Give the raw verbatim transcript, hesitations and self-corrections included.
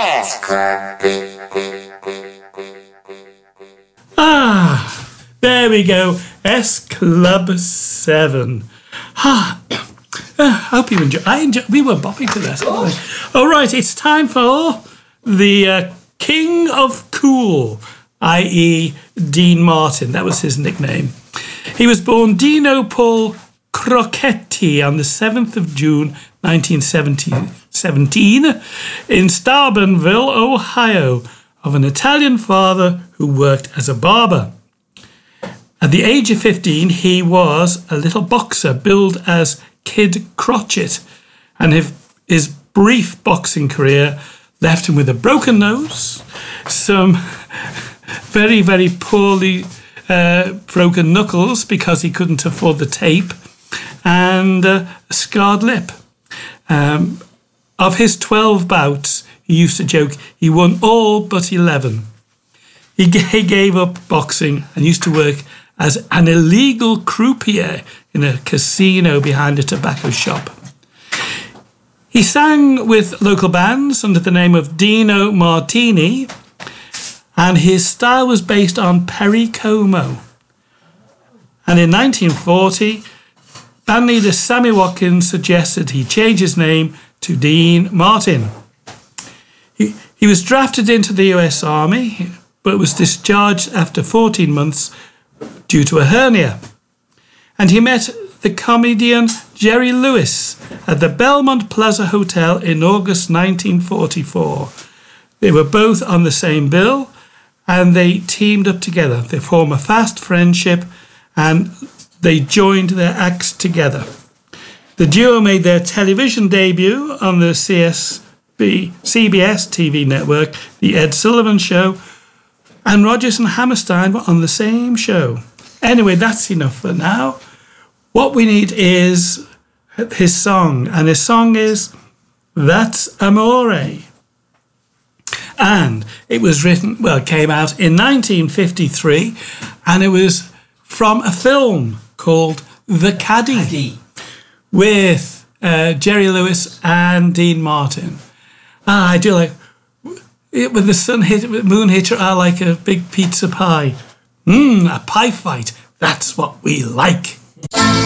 Ah, there we go. S Club seven. Ah, I hope you enjoy. I enjoy. We were bopping to that. Oh. All right, it's time for the uh, King of Cool, that is. Dean Martin. That was his nickname. He was born Dino Paul Crocetti on the seventh of June, nineteen seventeen, in Steubenville, Ohio, of an Italian father who worked as a barber. At the age of fifteen, he was a little boxer billed as Kid Crotchet, and his, his brief boxing career left him with a broken nose, some very, very poorly uh, broken knuckles because he couldn't afford the tape, and uh, a scarred lip. Um, of his twelve bouts, he used to joke he won all but eleven. He, g- he gave up boxing and used to work as an illegal croupier in a casino behind a tobacco shop. He sang with local bands under the name of Dino Martini, and his style was based on Perry Como. And in nineteen forty, bandleader Sammy Watkins suggested he change his name to Dean Martin. He, he was drafted into the U S Army, but was discharged after fourteen months due to a hernia. And he met the comedian Jerry Lewis at the Belmont Plaza Hotel in August nineteen forty-four. They were both on the same bill, and they teamed up together. They formed a fast friendship, and they joined their acts together. The duo made their television debut on the C S B, C B S T V network, The Ed Sullivan Show, and Rodgers and Hammerstein were on the same show. Anyway, that's enough for now. What we need is his song, and his song is That's Amore. And it was written, well, it came out in nineteen fifty-three, and it was from a film called The Caddy, Caddy. with uh, Jerry Lewis and Dean Martin. Ah, I do like, when the sun hit, moon hit your eye like a big pizza pie. Mmm, a pie fight. That's what we like.